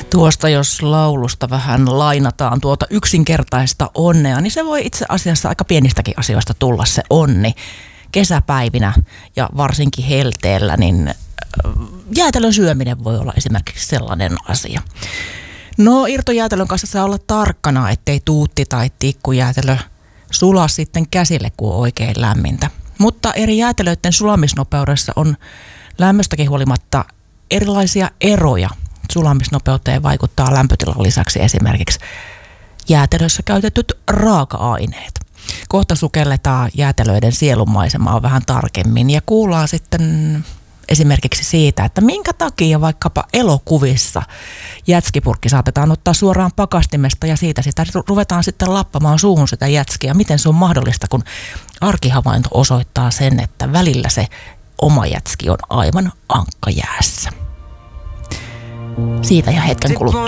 Tuosta jos laulusta vähän lainataan tuota yksinkertaista onnea, niin se voi itse asiassa aika pienistäkin asioista tulla se onni. Kesäpäivinä ja varsinkin helteellä, niin jäätelön syöminen voi olla esimerkiksi sellainen asia. No irtojäätelön kanssa saa olla tarkkana, ettei tuutti tai tikkujäätelö sulaa sitten käsille, kun on oikein lämmintä. Mutta eri jäätelöiden sulamisnopeudessa on lämmöstäkin huolimatta erilaisia eroja. Sulamisnopeuteen vaikuttaa lämpötilan lisäksi esimerkiksi jäätelössä käytetyt raaka-aineet. Kohta sukelletaan jäätelöiden sielunmaisemaa vähän tarkemmin ja kuullaan sitten esimerkiksi siitä, että minkä takia vaikkapa elokuvissa jätskipurkki saatetaan ottaa suoraan pakastimesta ja siitä sitä ruvetaan sitten lappamaan suuhun sitä jätskiä. Miten se on mahdollista, kun arkihavainto osoittaa sen, että välillä se oma jätski on aivan ankkajäässä. Siitä ja hetken kuluttua.